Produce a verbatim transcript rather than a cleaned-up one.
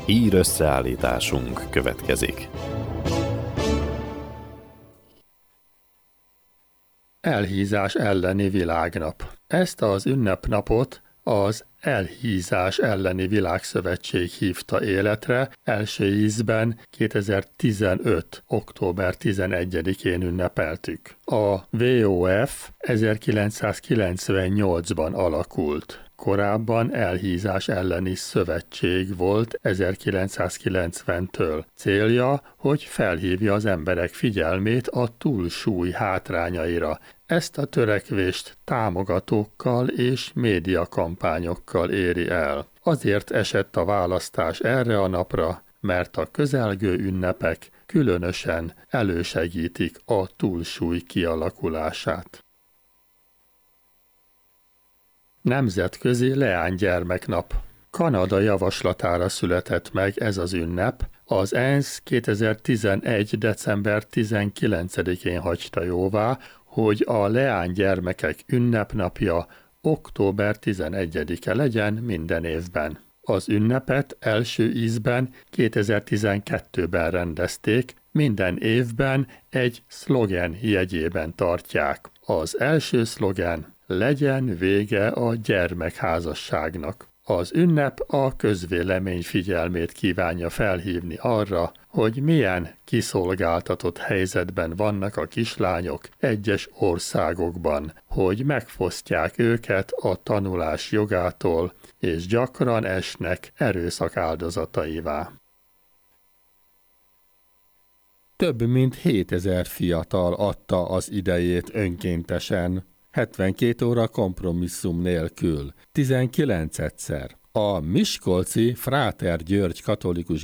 Hír összeállításunk következik. Elhízás elleni világnap. Ezt az ünnepnapot az Elhízás elleni világszövetség hívta életre, első ízben kétezer-tizenöt. október tizenegyedikén ünnepeltük. A dupla vé o ef ezerkilencszázkilencvennyolcban alakult. Korábban Elhízás elleni szövetség volt ezerkilencszázkilencventől. Célja, hogy felhívja az emberek figyelmét a túlsúly hátrányaira. Ezt a törekvést támogatókkal és médiakampányokkal éri el. Azért esett a választás erre a napra, mert a közelgő ünnepek különösen elősegítik a túlsúly kialakulását. Nemzetközi Leánygyermeknap. Kanada javaslatára született meg ez az ünnep, az ENSZ kétezer-tizenegy. december tizenkilencedikén hagyta jóvá, hogy a leánygyermekek ünnepnapja október tizenegyedike legyen minden évben. Az ünnepet első ízben kétezer-tizenkettőben rendezték, minden évben egy szlogen jegyében tartják. Az első szlogen: legyen vége a gyermekházasságnak. Az ünnep a közvélemény figyelmét kívánja felhívni arra, hogy milyen kiszolgáltatott helyzetben vannak a kislányok egyes országokban, hogy megfosztják őket a tanulás jogától, és gyakran esnek erőszak áldozataivá. Több mint hétezer fiatal adta az idejét önkéntesen, hetvenkét óra kompromisszum nélkül, tizenkilencedszer. A miskolci Fráter György Katolikus